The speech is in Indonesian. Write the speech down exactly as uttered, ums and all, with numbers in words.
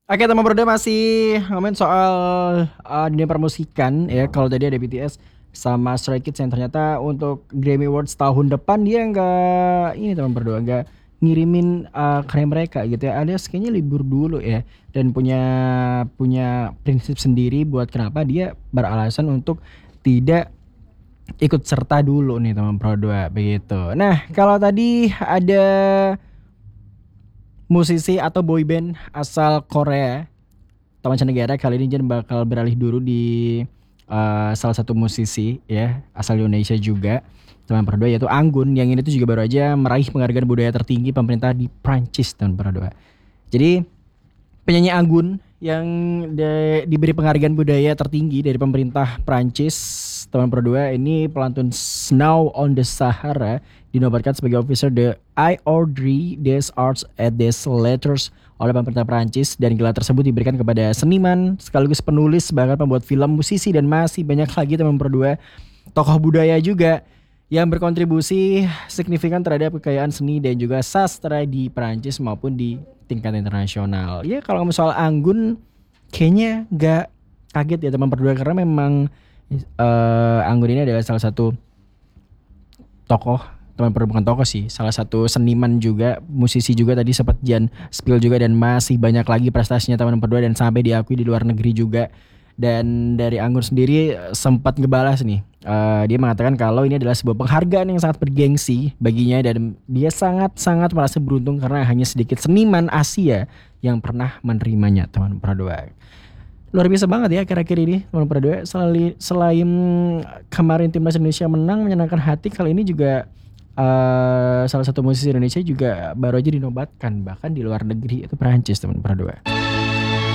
Oke teman berdua masih ngomongin soal uh, dunia permusikan ya. Kalau tadi ada B T S sama Stray Kids yang ternyata untuk Grammy Awards tahun depan dia nggak ini teman berdua nggak ngirimin uh, karya mereka gitu ya. Alias kayaknya libur dulu ya dan punya punya prinsip sendiri buat kenapa dia beralasan untuk tidak ikut serta dulu nih teman berdua begitu. Nah kalau tadi ada musisi atau boyband asal Korea atau mancanegara, kali ini Jen bakal beralih dulu di eh, salah satu musisi ya asal Indonesia juga teman berdua, yaitu Anggun, yang ini tuh juga baru aja meraih penghargaan budaya tertinggi pemerintah di Prancis teman berdua. Jadi penyanyi Anggun yang de- diberi penghargaan budaya tertinggi dari pemerintah Prancis teman berdua ini pelantun Snow on the Sahara dinobatkan sebagai officer the I Ordre des Arts et des Lettres oleh pemerintah Prancis, dan gelar tersebut diberikan kepada seniman sekaligus penulis, bahkan pembuat film, musisi, dan masih banyak lagi teman berdua tokoh budaya juga yang berkontribusi signifikan terhadap kekayaan seni dan juga sastra di Perancis maupun di tingkat internasional. Ya kalau ngomong soal Anggun, kayaknya nggak kaget ya teman berdua, karena memang eh, Anggun ini adalah salah satu tokoh, teman berdua bukan tokoh sih, salah satu seniman juga, musisi juga, tadi sempat Jan spill juga, dan masih banyak lagi prestasinya teman berdua dan sampai diakui di luar negeri juga. Dan dari Anggun sendiri eh, sempat ngebalas nih. Eh, dia mengatakan kalau ini adalah sebuah penghargaan yang sangat bergengsi baginya, dan dia sangat-sangat merasa beruntung karena hanya sedikit seniman Asia yang pernah menerimanya teman berdua. Luar biasa banget ya akhir-akhir ini teman berdua. Selain, selain kemarin timnas Indonesia menang menyenangkan hati, kali ini juga eh, salah satu musisi Indonesia juga baru aja dinobatkan bahkan di luar negeri, itu Perancis teman berdua.